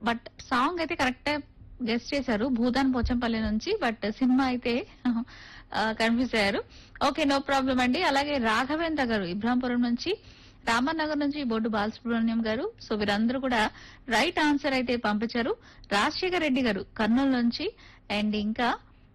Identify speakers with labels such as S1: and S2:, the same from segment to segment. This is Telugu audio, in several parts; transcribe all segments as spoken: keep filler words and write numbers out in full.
S1: బట్ సాంగ్ అయితే కరెక్ట్ గెస్ట్ చేశారు భూదాన్ పోచంపల్లి నుంచి. బట్ సినిమా అయితే కన్ఫ్యూజ్ అయ్యారు. ఓకే, నో ప్రాబ్లం అండి. అలాగే రాఘవేంద్ర గారు ఇబ్రాంపురం నుంచి, రామనగర్ నుంచి బొడ్డు బాలసుబ్రహ్మణ్యం గారు. సో వీరందరూ కూడా రైట్ ఆన్సర్ అయితే పంపించారు. రాజశేఖర్ రెడ్డి గారు కర్నూలు నుంచి, అండ్ ఇంకా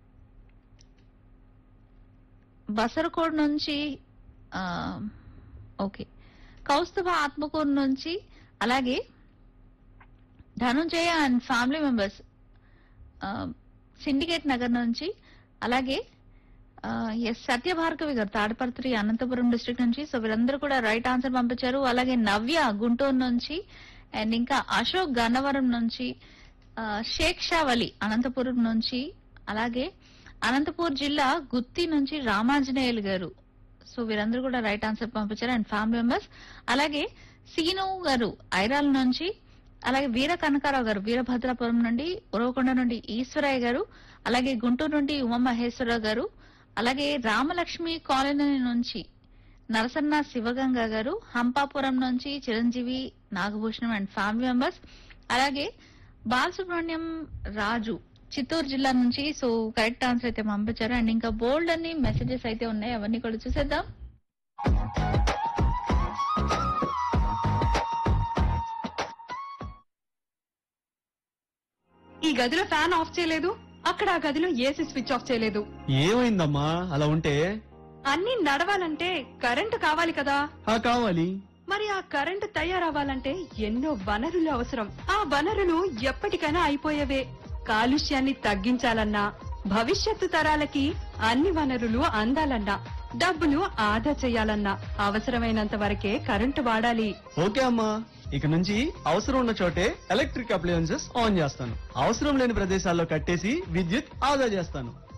S1: బసరకోడ్ నుంచి, ఆ, ఓకే, కౌస్తుభ ఆత్మకూరు నుంచి, అలాగే Dhanunjaya and family members syndicate Nagar నుంచి, అలాగే ఎస్ సత్యభార్గవి గారు తాడపర్తి అనంతపురం డిస్ట్రిక్ట్ నుంచి. సో వీరందరూ కూడా రైట్ ఆన్సర్ పంపించారు. అలాగే నవ్య గుంటూరు నుంచి, అండ్ ఇంకా అశోక్ గన్నవరం నుంచి, ఆ, షేక్ షావలి అనంతపురం నుంచి, అలాగే అనంతపూర్ జిల్లా గుత్తి నుంచి రామాంజనేయులు గారు. సో వీరందరూ కూడా రైట్ ఆన్సర్ పంపించారు అండ్ ఫ్యామిలీ మెంబర్స్. అలాగే సీను గారు ఐరాల నుంచి, అలాగే వీర కనకారావు గారు వీరభద్రాపురం నుండి, ఉరవకొండ నుండి ఈశ్వరయ్య గారు, అలాగే గుంటూరు నుండి ఉమామహేశ్వరరావు గారు, అలాగే రామలక్ష్మి కాలనీ నుంచి నరసన్న శివగంగ గారు, హంపాపురం నుంచి Chiranjeevi Nagabhushanam and family members, అలాగే బాలసుబ్రహ్మణ్యం రాజు చిత్తూరు జిల్లా నుంచి. సో కరెక్ట్ ఆన్సర్ అయితే పంపించారు. అండ్ ఇంకా బోల్డ్ అన్ని మెసేజెస్ అయితే ఉన్నాయి, అవన్నీ కూడా చూసేద్దాం.
S2: ఈ గదిలో ఫ్యాన్ ఆఫ్ చేయలేదు, అక్కడ ఆ గదిలో ఏసీ స్విచ్ ఆఫ్ చేయలేదు.
S3: ఏమైందమ్మా అలా ఉంటే?
S2: అన్ని నడవాలంటే కరెంటు కావాలి కదా.
S3: ఆ కావాలి.
S2: మరి ఆ కరెంటు తయారవ్వాలంటే ఎన్నో వనరులు అవసరం. ఆ వనరులు ఎప్పటికైనా అయిపోయేవే. కాలుష్యాన్ని తగ్గించాలన్నా, భవిష్యత్తు తరాలకి అన్ని వనరులు అందాలన్నా, డబ్బులు ఆదా చేయాలన్నా అవసరమైనంత వరకే కరెంటు వాడాలి.
S3: ఓకే అమ్మా, ఇక నుంచి అవసరం ఉన్న చోటే ఎలక్ట్రిక్ అప్లయన్సెస్ ఆన్ చేస్తాను. అవసరం లేని ప్రదేశాల్లో కట్టేసి విద్యుత్ ఆదా చేస్తాను.